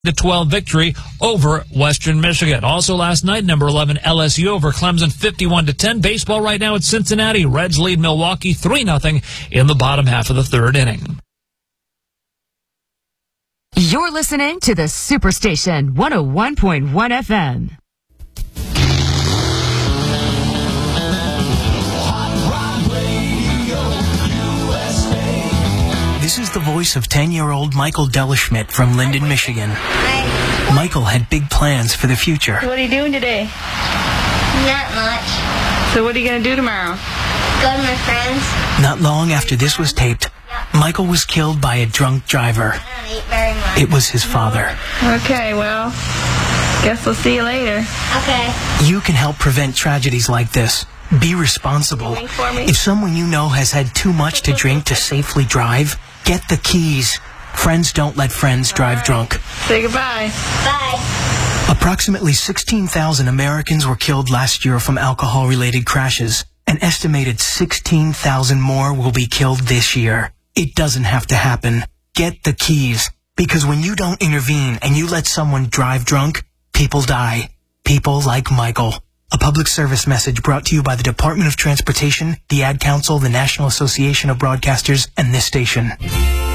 12 victory over Western Michigan. Also last night, number 11 LSU over Clemson 51-10. Baseball right now at Cincinnati. Reds lead Milwaukee 3-0 in the bottom half of the third inning. You're listening to the Superstation 101.1 FM. This is the voice of 10-year-old Michael Dellerschmidt from Linden, Michigan. Hi. Michael had big plans for the future. What are you doing today? Not much. So what are you going to do tomorrow? Go to my friends. Not long after this was taped, Michael was killed by a drunk driver. I don't eat very much. It was his father. Okay, well, guess we'll see you later. Okay. You can help prevent tragedies like this. Be responsible. If someone you know has had too much to drink to safely drive, get the keys. Friends don't let friends drive drunk. Say goodbye. Bye. Approximately 16,000 Americans were killed last year from alcohol-related crashes. An estimated 16,000 more will be killed this year. It doesn't have to happen. Get the keys. Because when you don't intervene and you let someone drive drunk, people die. People like Michael. A public service message brought to you by the Department of Transportation, the Ad Council, the National Association of Broadcasters, and this station.